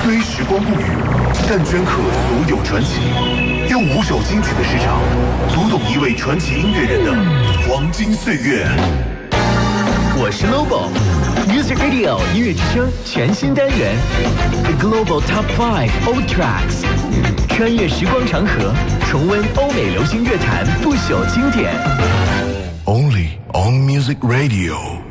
虽时光不语，但镌刻所有传奇。用5首金曲的时长，读懂一位传奇音乐人的黄金岁月。 我是 Lobo。Music Radio 音乐之声全新单元 The Global Top 5 Old Tracks， 穿越时光长河，重温欧美流行乐坛不朽经典。 Only on Music Radio。